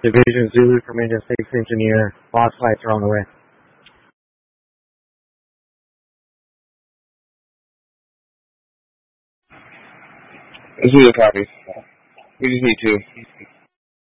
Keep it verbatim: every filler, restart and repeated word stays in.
Division Zulu from Engine six Engineer. Lost flights are on the way. Zulu copy. We just need two.